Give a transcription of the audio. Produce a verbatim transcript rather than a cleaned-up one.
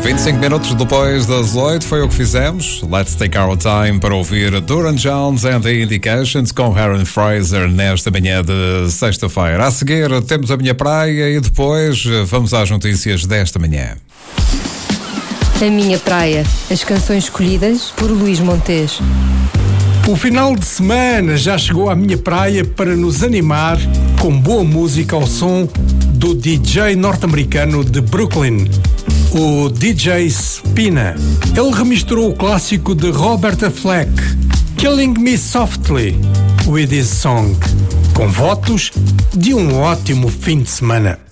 vinte e cinco minutos depois das oito foi o que fizemos. Let's take our time para ouvir Duran Jones and the Indications com Aaron Fraser nesta manhã de sexta-feira. A seguir temos a minha praia e depois vamos às notícias desta manhã. A Minha Praia, as canções escolhidas por Luís Montes. O final de semana já chegou à minha praia para nos animar com boa música ao som do D J norte-americano de Brooklyn, o D J Spina. Ele remisturou o clássico de Roberta Fleck, Killing Me Softly, with his song, com votos de um ótimo fim de semana.